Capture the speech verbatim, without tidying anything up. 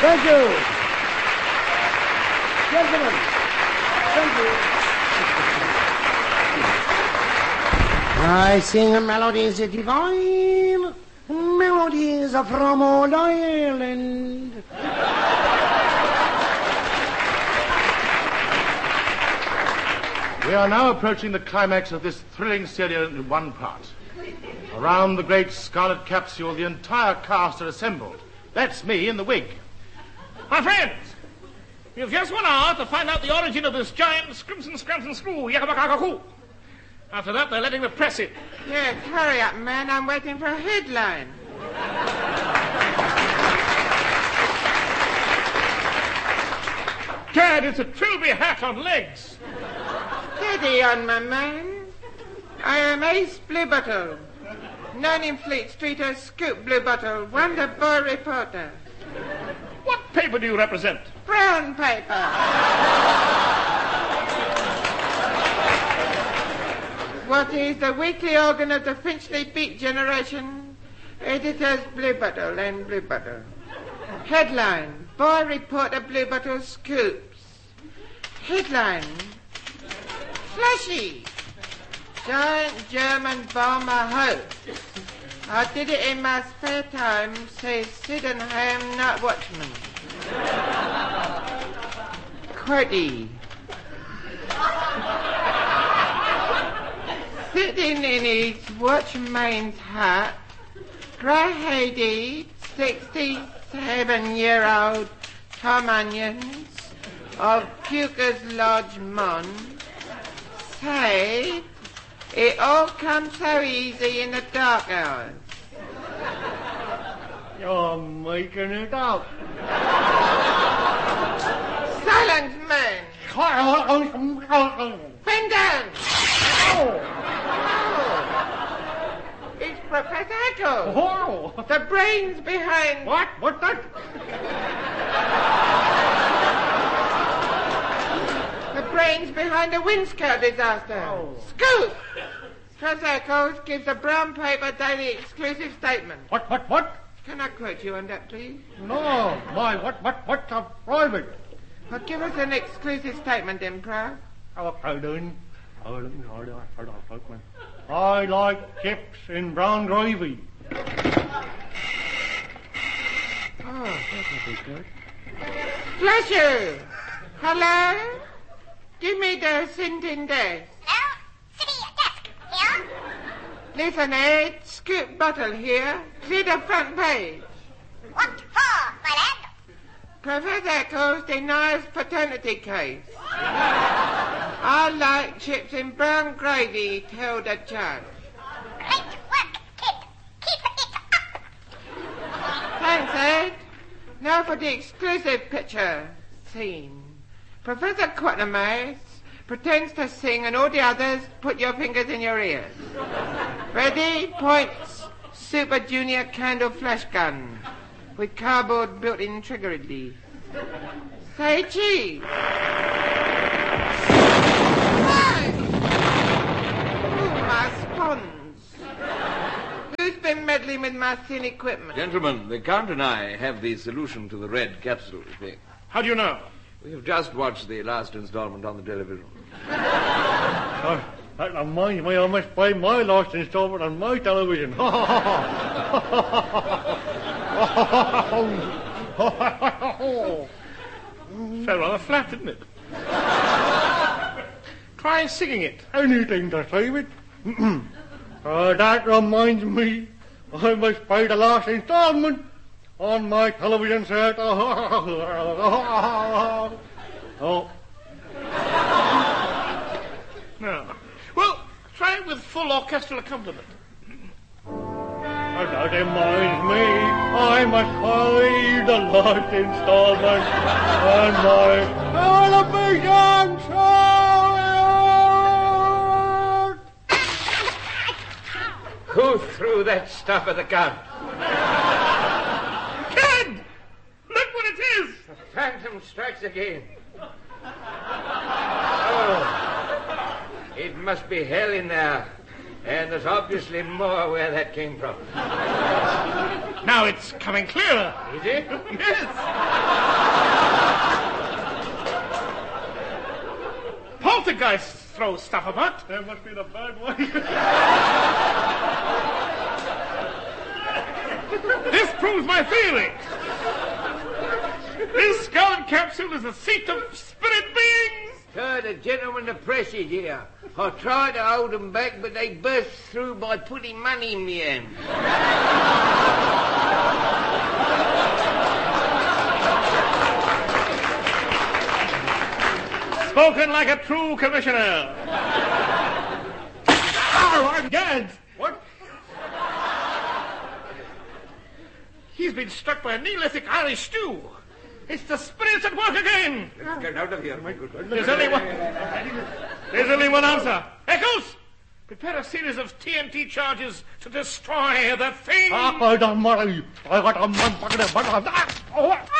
Thank you. Gentlemen, thank you. I sing melodies divine, melodies from old Ireland. We are now approaching the climax of this thrilling serial in one part. Around the great scarlet capsule, the entire cast are assembled. That's me in the wig. My friends, you've just one hour to find out the origin of this giant scrimson scramson screw, yakabakakakoo. After that, they're letting the press in. Yes, hurry up, man. I'm waiting for a headline. Gad, it's a trilby hat on legs. Steady on, my man. I am Ace Bluebottle, known in Fleet Street as Scoop Bluebottle, Wonder Boy reporter. What paper do you represent? Brown paper. What is the weekly organ of the Finchley Beat generation? Editors Bluebottle and Bluebottle. Headline, Boy Reporter Bluebottle Scoops. Headline, Flashy. Giant German bomber hoax. I did it in my spare time, says Sydenham Night Watchman. Quirty. Sitting in his watchman's hat, grey-headed, sixty-seven-year-old Tom Onions of Puker's Lodge, Mon, said it all comes so easy in the dark hours. You're making it up. Silence, man! Bend down! Oh. It's Professor Echo. Oh. The brains behind... What? What's that? The brains behind the Windscout disaster. Oh. Scoop! Professor Echoes gives a brown paper daily exclusive statement. What, what, what? Can I quote you on that, please? No, my, what, what, what's a private? Well, give us an exclusive statement, Emperor. Okay, then. I like chips in brown gravy. Oh, that would be good. Flasher! Hello? Give me the Sinton desk. Hello? City desk. Here? Listen, Ed. Scoop Bottle here. Clear the front page. What for, my lad? Professor Eccles denies paternity case. I like chips in brown gravy, told the judge. Great work, kid. Keep it up. Thanks, Ed. Now for the exclusive picture. Scene. Professor Quatermass pretends to sing and all the others put your fingers in your ears. Ready? Points. Super Junior candle flash gun with cardboard built-in trigger release. Say cheese. Right. Ooh, my spons. Who's been meddling with my thin equipment? Gentlemen, the Count and I have the solution to the red capsule thing. How do you know? We have just watched the last installment on the television. Uh, that reminds me, I must play my last installment on my television. Fell rather flat, didn't it? Try singing it. Anything to save it. uh, that reminds me, I must play the last installment on my television set. Oh. No. Well, try it with full orchestral accompaniment. And that reminds me, I must play the last installment on my television set. Who threw that stuff at the Count? Kid! Look what it is! The phantom strikes again. Oh, it must be hell in there. And there's obviously more where that came from. Now it's coming clearer. Is it? Yes. Poltergeists throw stuff about. There must be a bad one. This proves my theory. This Scarlet Capsule is the seat of spirit beings. Sir, the gentleman the press is here. I tried to hold them back, but they burst through by putting money in me hand. Spoken like a true commissioner. Oh, I'm gagged. What? He's been struck by a Neolithic Irish stew. It's the spirits at work again. Let's get out of here, my good friend. There's only one. There's only one answer. Echoes, prepare a series of T N T charges to destroy the thing. Ah, I don't worry. I got a man fucking a butt. Oh,